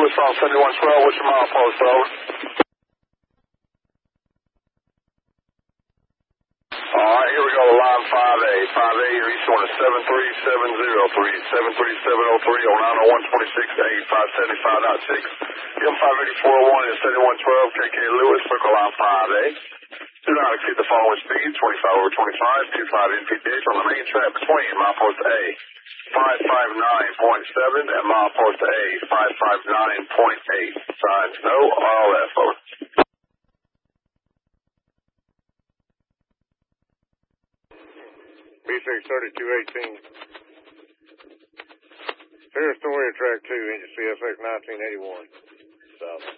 Lewis on 7112. What's your milepost, over? Alright, here we go, line 5A. 5A, you're east on a 73703, 73703 on 90126A, 575.6. M58401 is 7112, KK Lewis, circle line 5A. Do not exceed the following speed, 25 over 25, 25 NPH on the main track between milepost A, 559.7 and milepost A, 559.8. Signs no RLF, over. B63218. Sarah Story, track 2, engine CSX 1981. South.